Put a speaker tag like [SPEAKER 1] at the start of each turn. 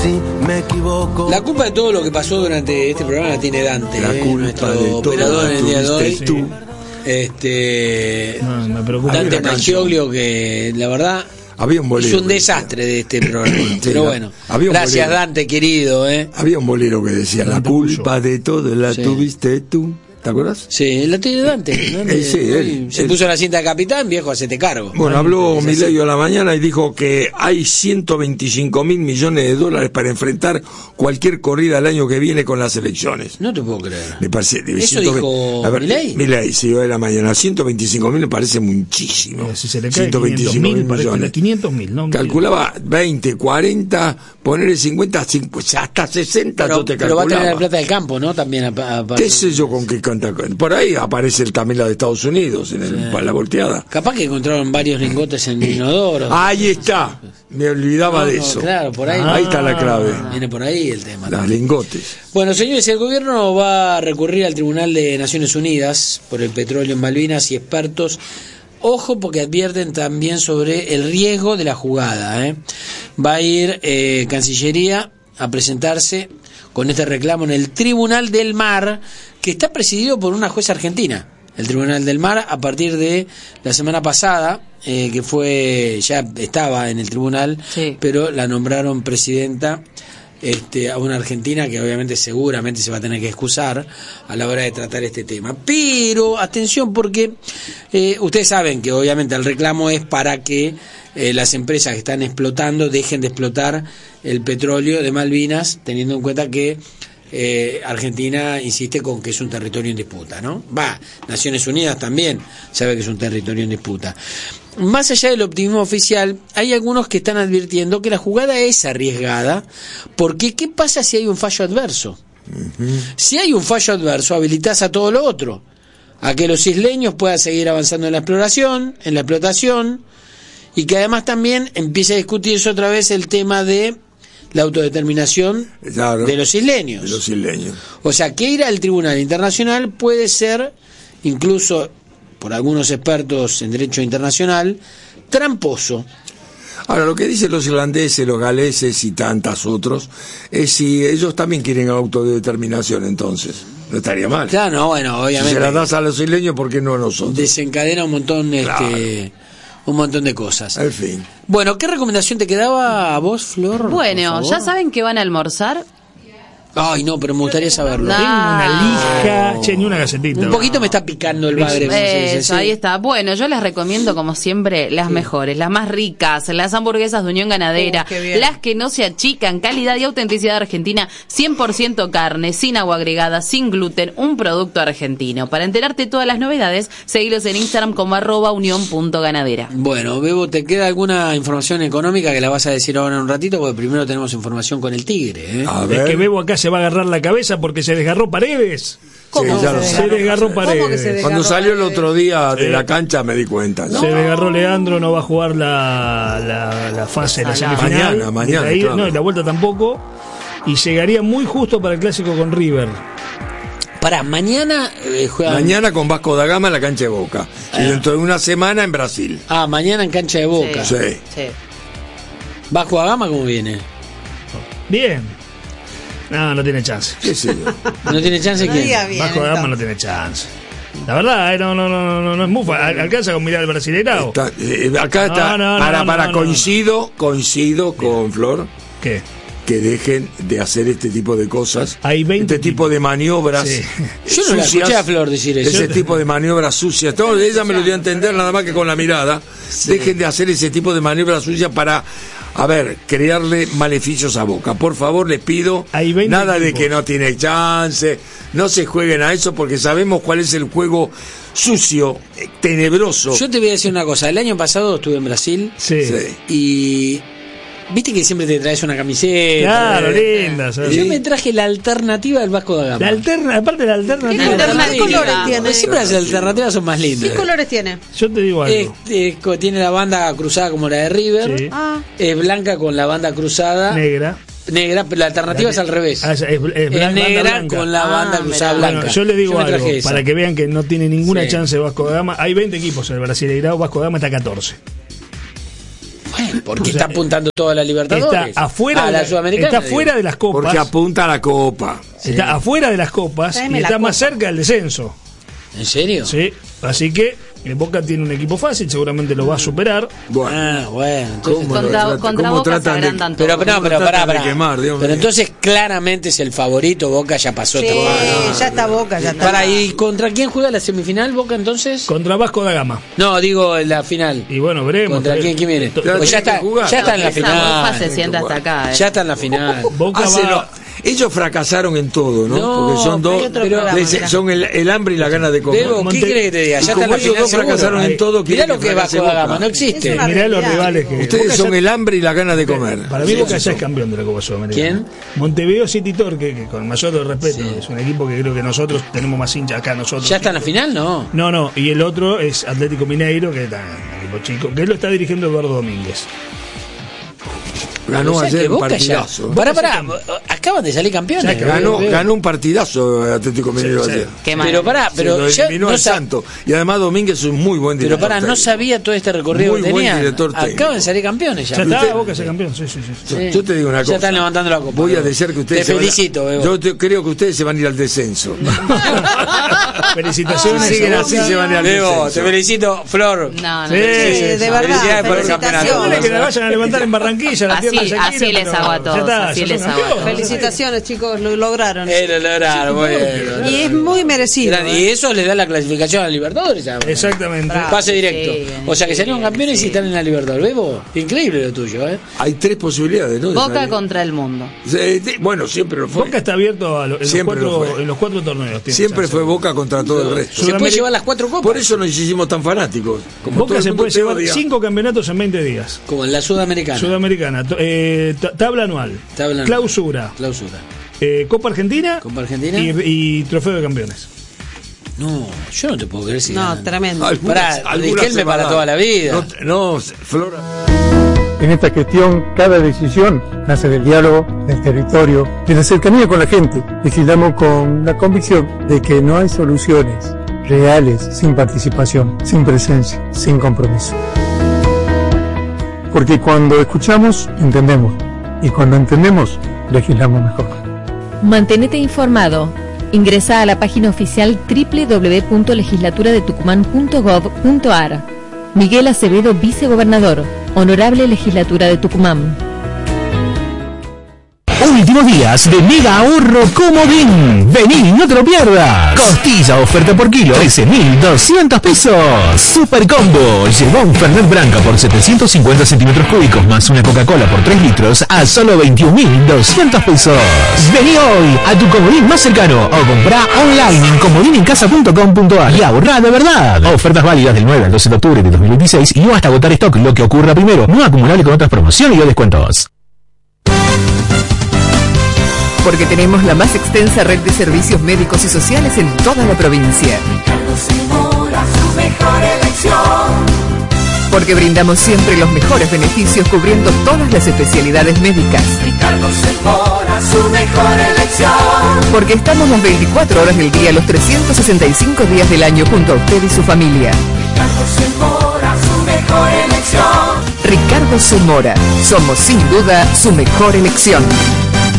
[SPEAKER 1] Me equivoco.
[SPEAKER 2] La culpa de todo lo que pasó durante este programa la tiene Dante, nuestro operador en el día de hoy.
[SPEAKER 3] Tú.
[SPEAKER 2] No,
[SPEAKER 3] me preocupa.
[SPEAKER 2] Dante Maggioglio, que la verdad
[SPEAKER 3] había un bolero,
[SPEAKER 2] hizo un desastre de este programa. Pero bueno, gracias bolero. Dante, querido.
[SPEAKER 3] Había un bolero que decía: la culpa de todo la tuviste tú. ¿Te acuerdas?
[SPEAKER 2] Sí, la tiene Dante. Se puso la cinta de capitán, viejo, hacete cargo.
[SPEAKER 3] Bueno, habló Milei a la mañana y dijo que hay 125.000 millones de dólares para enfrentar cualquier corrida el año que viene con las elecciones.
[SPEAKER 2] No te puedo creer.
[SPEAKER 3] Me parece,
[SPEAKER 2] ¿Eso dijo
[SPEAKER 3] Milei? Milei, sí, hoy a la mañana. 150.000 me parece muchísimo.
[SPEAKER 4] Si se le cae 125.000 millones. 500.000, ¿no?
[SPEAKER 3] Calculaba 20, 40, ponerle 50, hasta 60 yo te calculaba.
[SPEAKER 2] Pero va a tener la plata del campo, ¿no? También
[SPEAKER 3] ¿Qué sé yo con qué? Por ahí aparece también la de Estados Unidos en la volteada.
[SPEAKER 2] Capaz que encontraron varios lingotes en el inodoro.
[SPEAKER 3] Ahí está, me olvidaba de eso.
[SPEAKER 2] Claro, por ahí.
[SPEAKER 3] Ahí está la clave.
[SPEAKER 2] Viene por ahí el tema.
[SPEAKER 3] Los lingotes.
[SPEAKER 2] Bueno, señores, el gobierno va a recurrir al Tribunal de Naciones Unidas por el petróleo en Malvinas y expertos, ojo, porque advierten también sobre el riesgo de la jugada. Va a ir Cancillería a presentarse con este reclamo en el Tribunal del Mar, que está presidido por una jueza argentina. El Tribunal del Mar, a partir de la semana pasada, que fue, ya estaba en el tribunal, sí, pero la nombraron presidenta a una argentina que obviamente seguramente se va a tener que excusar a la hora de tratar este tema. Pero atención, porque ustedes saben que obviamente el reclamo es para que las empresas que están explotando dejen de explotar el petróleo de Malvinas, teniendo en cuenta que Argentina insiste con que es un territorio en disputa, ¿no? Naciones Unidas también sabe que es un territorio en disputa. Más allá del optimismo oficial, hay algunos que están advirtiendo que la jugada es arriesgada, porque ¿qué pasa si hay un fallo adverso? Si hay un fallo adverso, habilitas a todo lo otro, a que los isleños puedan seguir avanzando en la exploración, en la explotación, y que además también empiece a discutirse otra vez el tema de la autodeterminación, claro, de los isleños. O sea, que ir al Tribunal Internacional puede ser, incluso por algunos expertos en derecho internacional, tramposo.
[SPEAKER 3] Ahora, lo que dicen los irlandeses, los galeses y tantos otros, es si ellos también quieren autodeterminación, entonces no estaría mal.
[SPEAKER 2] Claro, no, bueno, obviamente.
[SPEAKER 3] Si se la das a los isleños, ¿por qué no a nosotros?
[SPEAKER 2] Desencadena un montón, claro, un montón de cosas.
[SPEAKER 3] Al fin.
[SPEAKER 2] Bueno, ¿qué recomendación te quedaba a vos, Flor?
[SPEAKER 5] Bueno, ¿ya saben que van a almorzar?
[SPEAKER 2] Ay, no, pero me gustaría saberlo.
[SPEAKER 4] Tengo una lija, ni una galletita.
[SPEAKER 2] Un poquito me está picando el bagre.
[SPEAKER 5] Eso, ahí está. Bueno, yo les recomiendo, como siempre, las mejores, las más ricas, las hamburguesas de Unión Ganadera, las que no se achican, calidad y autenticidad argentina, 100% carne, sin agua agregada, sin gluten, un producto argentino. Para enterarte todas las novedades, seguilos en Instagram como @unión.ganadera.
[SPEAKER 2] Bueno, Bebo, ¿te queda alguna información económica que la vas a decir ahora en un ratito? Porque primero tenemos información con el Tigre.
[SPEAKER 4] A ver. Es que Bebo acá se va a agarrar la cabeza porque se desgarró Paredes.
[SPEAKER 5] ¿Cómo
[SPEAKER 4] se desgarró Paredes?
[SPEAKER 3] Cuando salió el otro día de la cancha me di cuenta.
[SPEAKER 4] Se desgarró Leandro, no va a jugar la fase de la semifinal.
[SPEAKER 3] Mañana.
[SPEAKER 4] Claro. No, y la vuelta tampoco. Y llegaría muy justo para el clásico con River.
[SPEAKER 2] Mañana juegan...
[SPEAKER 3] Mañana con Vasco da Gama en la cancha de Boca. Y dentro de una semana en Brasil.
[SPEAKER 2] Mañana en cancha de Boca.
[SPEAKER 3] Sí.
[SPEAKER 2] ¿Vasco da Gama cómo viene?
[SPEAKER 4] Bien. No tiene chance.
[SPEAKER 3] ¿Qué sé yo?
[SPEAKER 2] ¿No tiene chance quién?
[SPEAKER 4] Vasco da Gama no tiene chance. La verdad, no es mufa. Alcanza con mirar el Brasileirao.
[SPEAKER 3] Acá está. Coincido con Flor.
[SPEAKER 4] ¿Qué?
[SPEAKER 3] Que dejen de hacer este tipo de cosas,
[SPEAKER 4] este
[SPEAKER 3] tipo de maniobras.
[SPEAKER 2] Sí. Yo no la escuché a Flor decir eso.
[SPEAKER 3] Ese tipo de maniobras sucias. Ella me lo dio a entender nada más que con la mirada. Sí. Dejen de hacer ese tipo de maniobras sucias para, crearle maleficios a Boca. Por favor, les pido, nada de que no tiene chance, no se jueguen a eso porque sabemos cuál es el juego sucio, tenebroso.
[SPEAKER 2] Yo te voy a decir una cosa, el año pasado estuve en Brasil y... Viste que siempre te traes una camiseta.
[SPEAKER 4] Claro, linda.
[SPEAKER 2] Yo me traje la alternativa del Vasco da Gama.
[SPEAKER 4] Aparte de la alternativa.
[SPEAKER 5] ¿Qué colores tiene?
[SPEAKER 2] Siempre las alternativas son más lindas.
[SPEAKER 5] ¿Qué colores tiene?
[SPEAKER 4] Yo te digo algo.
[SPEAKER 2] Tiene la banda cruzada como la de River.
[SPEAKER 4] Sí.
[SPEAKER 2] Es blanca con la banda cruzada.
[SPEAKER 4] Negra,
[SPEAKER 2] pero la alternativa es al revés.
[SPEAKER 4] Es
[SPEAKER 2] negra
[SPEAKER 4] blanca.
[SPEAKER 2] Con la banda cruzada blanca.
[SPEAKER 4] Bueno, yo le digo algo, para que vean que no tiene ninguna chance Vasco da Gama. Hay 20 equipos en el Brasileirao, Vasco da Gama está 14.
[SPEAKER 2] Bueno, Porque está apuntando toda la Libertadores.
[SPEAKER 4] Está afuera
[SPEAKER 2] de la Sudamericana.
[SPEAKER 4] Está fuera de las copas.
[SPEAKER 3] Porque apunta a la Copa.
[SPEAKER 4] Está afuera de las copas y está más cerca del descenso.
[SPEAKER 2] ¿En serio?
[SPEAKER 4] Sí, así que Boca tiene un equipo fácil, seguramente lo va a superar.
[SPEAKER 2] Bueno.
[SPEAKER 5] Entonces, contra Boca se agrandan todos.
[SPEAKER 2] Pero entonces claramente es el favorito. Boca ya pasó.
[SPEAKER 1] Sí, ya está Boca, ya está.
[SPEAKER 2] ¿Y contra quién juega la semifinal Boca entonces?
[SPEAKER 4] Contra Vasco da Gama.
[SPEAKER 2] No, digo en la final.
[SPEAKER 4] Y bueno, veremos.
[SPEAKER 2] ¿Contra quién viene? Pues ya está en la final.
[SPEAKER 5] Boca se sienta hasta acá.
[SPEAKER 2] Ya está en la final.
[SPEAKER 3] Boca ellos fracasaron en todo, ¿no? Porque son dos, son el hambre y la gana de comer.
[SPEAKER 2] ¿Qué crees que te diga? Ya están en la final.
[SPEAKER 3] Fracasaron en todo.
[SPEAKER 2] Mirá lo que es Vasco da Gama, no existe.
[SPEAKER 4] Mirá los rivales que...
[SPEAKER 3] Ustedes son el hambre y la gana de comer.
[SPEAKER 4] Para mí Boca ya es campeón de la Copa Sudamericana.
[SPEAKER 2] ¿Quién?
[SPEAKER 4] Montevideo City Torque, que con mayor respeto, es un equipo que creo que nosotros tenemos más hinchas acá nosotros.
[SPEAKER 2] ¿Ya está en la final? No,
[SPEAKER 4] y el otro es Atlético Mineiro, que está un equipo chico, que lo está dirigiendo Eduardo Domínguez.
[SPEAKER 3] Ganó ayer un partidazo.
[SPEAKER 2] Pará, acaban de salir campeones.
[SPEAKER 3] Ganó un partidazo Atlético Mineiro ayer.
[SPEAKER 2] Pero
[SPEAKER 3] ya eliminó al Santo. Y además Domínguez es un muy buen director.
[SPEAKER 2] Pero no sabía todo este recorrido que tenía. Acaban de salir campeones ya.
[SPEAKER 4] Ya está, Boca es campeón. Sí.
[SPEAKER 3] Yo te digo una cosa.
[SPEAKER 2] Ya están levantando la copa.
[SPEAKER 3] Voy a decir que ustedes
[SPEAKER 2] te felicito, Bebo.
[SPEAKER 3] Yo creo que ustedes se van a ir al descenso.
[SPEAKER 4] Felicitaciones.
[SPEAKER 3] Siguen así, se van a ir al descenso.
[SPEAKER 2] Te felicito, Flor.
[SPEAKER 5] No.
[SPEAKER 1] De verdad.
[SPEAKER 2] Felicidades por el campeonato.
[SPEAKER 4] Que la vayan a levantar en Barranquilla, la tierra.
[SPEAKER 5] Así les hago a todos.
[SPEAKER 1] Felicitaciones, chicos, lo lograron.
[SPEAKER 2] Lo lograron, bueno.
[SPEAKER 1] Y es muy merecido.
[SPEAKER 2] Y eso les da la clasificación a la Libertadores.
[SPEAKER 4] Exactamente.
[SPEAKER 2] Pase directo. O sea que salieron campeones y están en la Libertadores. Bebo, increíble lo tuyo, ¿eh?
[SPEAKER 3] Hay 3 posibilidades, ¿no?
[SPEAKER 5] Boca contra el mundo.
[SPEAKER 3] Bueno, siempre lo fue.
[SPEAKER 4] Boca está abierto en los 4 torneos.
[SPEAKER 3] Siempre fue Boca contra todo el resto.
[SPEAKER 2] Se puede llevar las 4 copas.
[SPEAKER 3] Por eso nos hicimos tan fanáticos.
[SPEAKER 4] Boca se puede llevar 5 campeonatos en 20 días.
[SPEAKER 2] Como en la Sudamericana.
[SPEAKER 4] Tabla anual. Clausura. Copa Argentina. Y trofeo de campeones.
[SPEAKER 2] No, yo no te puedo creer si
[SPEAKER 1] no, tremendo.
[SPEAKER 2] Riquelme para toda la vida.
[SPEAKER 3] No, Flora.
[SPEAKER 6] En esta gestión, cada decisión nace del diálogo, del territorio, de la cercanía con la gente. Legislamos con la convicción de que no hay soluciones reales sin participación, sin presencia, sin compromiso. Porque cuando escuchamos, entendemos. Y cuando entendemos, legislamos mejor.
[SPEAKER 7] Mantenete informado. Ingresa a la página oficial www.legislaturadetucumán.gov.ar. Miguel Acevedo, vicegobernador. Honorable Legislatura de Tucumán.
[SPEAKER 8] Últimos días de mega ahorro Comodín. Vení, no te lo pierdas. Costilla oferta por kilo, 13.200 pesos. Super combo. Lleva un Fernet Branca por 750 centímetros cúbicos más una Coca-Cola por 3 litros a solo 21.200 pesos. Vení hoy a tu Comodín más cercano o comprá online en comodinincasa.com.ar y ahorrá de verdad. Ofertas válidas del 9 al 12 de octubre de 2026 y no hasta agotar stock, lo que ocurra primero. No acumulable con otras promociones y o descuentos.
[SPEAKER 9] Porque tenemos la más extensa red de servicios médicos y sociales en toda la provincia.
[SPEAKER 10] Ricardo Zamora, su mejor elección.
[SPEAKER 9] Porque brindamos siempre los mejores beneficios cubriendo todas las especialidades médicas.
[SPEAKER 10] Ricardo Zamora, su mejor elección.
[SPEAKER 9] Porque estamos las 24 horas del día, los 365 días del año junto a usted y su familia.
[SPEAKER 10] Ricardo Zamora, su mejor elección.
[SPEAKER 9] Ricardo Zamora, somos sin duda su mejor elección.